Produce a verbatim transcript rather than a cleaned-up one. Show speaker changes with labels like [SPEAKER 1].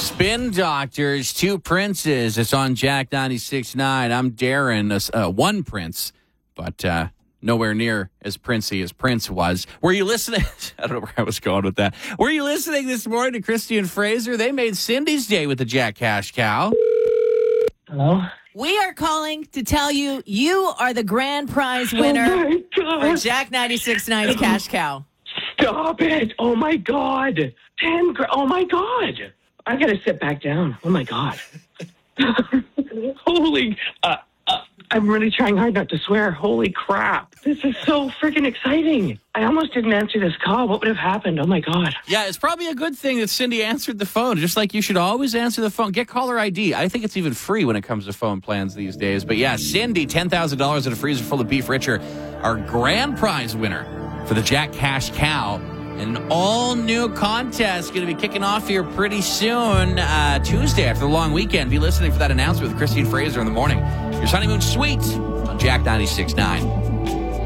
[SPEAKER 1] Spin Doctors, Two Princes. It's on Jack ninety-six point nine. I'm Darren, uh, one prince, but uh, nowhere near as princey as Prince was. Were you listening? I don't know where I was going with that. Were you listening this morning to Christy and Fraser? They made Cindy's day with the Jack Cash Cow.
[SPEAKER 2] Hello?
[SPEAKER 3] We are calling to tell you you are the grand prize winner
[SPEAKER 2] Oh my
[SPEAKER 3] for
[SPEAKER 2] God.
[SPEAKER 3] Jack ninety-six point nine's Cash Cow.
[SPEAKER 2] Stop it. Oh my God. ten gra- Oh my God. I got to sit back down. Oh my God. Holy. Uh, uh, I'm really trying hard not to swear. Holy crap. This is so freaking exciting. I almost didn't answer this call. What would have happened? Oh my God.
[SPEAKER 1] Yeah, it's probably a good thing that Cindy answered the phone, just like you should always answer the phone. Get caller I D. I think it's even free when it comes to phone plans these days. But yeah, Cindy, ten thousand dollars in a freezer full of beef Richer, our grand prize winner for the Jack Cash Cow. An all-new contest going to be kicking off here pretty soon, uh, Tuesday after the long weekend. Be listening for that announcement with Christy and Fraser in the morning. Your honeymoon suite on Jack ninety-six point nine.